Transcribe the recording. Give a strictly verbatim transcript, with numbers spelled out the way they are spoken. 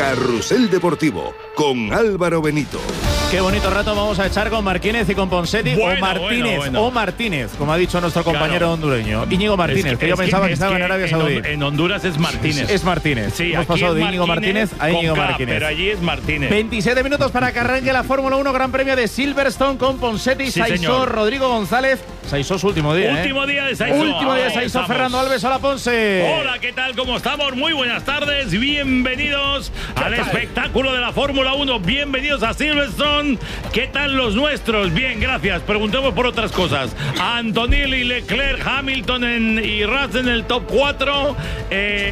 Carrusel Deportivo con Álvaro Benito. Qué bonito rato vamos a echar con Marquínez y con Ponseti. Bueno, o Martínez, bueno, bueno. o Martínez, como ha dicho nuestro compañero Claro. hondureño. Íñigo Martínez, Es que, yo es pensaba que, es estaba en Arabia en Saudí. Hon- En Honduras es Martínez. Es Martínez. Sí, Hemos aquí pasado es de Íñigo Martínez a con Íñigo K, Martínez. pero allí es Martínez. veintisiete minutos para que arranque la Fórmula uno Gran Premio de Silverstone con Ponseti, Sí, Saisó, señor. Rodrigo González. Saisó su último día, Último ¿eh? día de Saisó. Último día de Ahí Saisó, estamos. Fernando Alves. Hola, Ponce. Hola, ¿qué tal? ¿Cómo estamos? Muy buenas tardes. Bienvenidos al espectáculo de la Fórmula uno. Bienvenidos a Silverstone. ¿Qué tal los nuestros? Bien, gracias. Preguntemos por otras cosas. Antonelli, Leclerc, Hamilton en, y Russell en el top cuatro. Eh,